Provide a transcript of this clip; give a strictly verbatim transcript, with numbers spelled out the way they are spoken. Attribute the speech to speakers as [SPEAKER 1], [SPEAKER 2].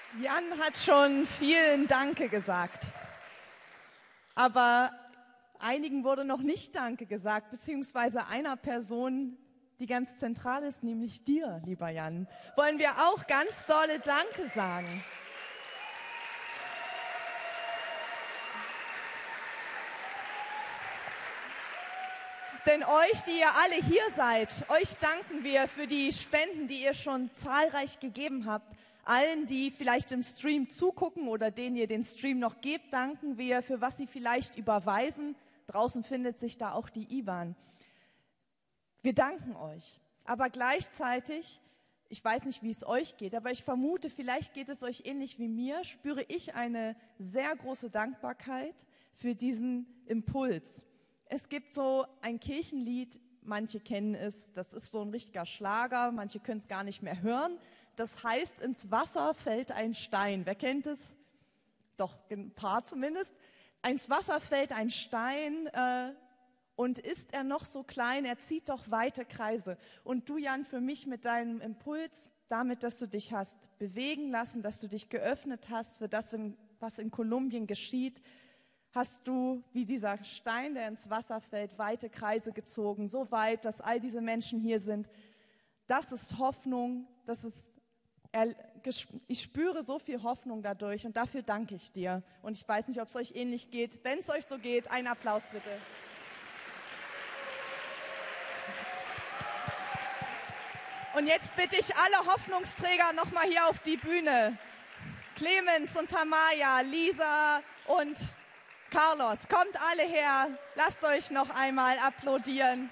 [SPEAKER 1] Jan hat schon vielen Danke gesagt, aber einigen wurde noch nicht Danke gesagt, beziehungsweise einer Person, die ganz zentral ist, nämlich dir, lieber Jan, wollen wir auch ganz dolle Danke sagen. Denn euch, die ihr alle hier seid, euch danken wir für die Spenden, die ihr schon zahlreich gegeben habt. Allen, die vielleicht im Stream zugucken oder denen ihr den Stream noch gebt, danken wir, für was sie vielleicht überweisen. Draußen findet sich da auch die I B A N. Wir danken euch, aber gleichzeitig, ich weiß nicht, wie es euch geht, aber ich vermute, vielleicht geht es euch ähnlich wie mir, spüre ich eine sehr große Dankbarkeit für diesen Impuls. Es gibt so ein Kirchenlied, manche kennen es, das ist so ein richtiger Schlager, manche können es gar nicht mehr hören. Das heißt, ins Wasser fällt ein Stein. Wer kennt es? Doch, ein paar zumindest. Ins Wasser fällt ein Stein äh, und ist er noch so klein, er zieht doch weite Kreise. Und du, Jan, für mich mit deinem Impuls, damit, dass du dich hast bewegen lassen, dass du dich geöffnet hast für das, was in Kolumbien geschieht, hast du, wie dieser Stein, der ins Wasser fällt, weite Kreise gezogen, so weit, dass all diese Menschen hier sind. Das ist Hoffnung, das ist, ich spüre so viel Hoffnung dadurch und dafür danke ich dir. Und ich weiß nicht, ob es euch ähnlich geht. Wenn es euch so geht, einen Applaus bitte. Und jetzt bitte ich alle Hoffnungsträger nochmal hier auf die Bühne. Clemens und Tamaya, Lisa und Carlos, kommt alle her, lasst euch noch einmal applaudieren.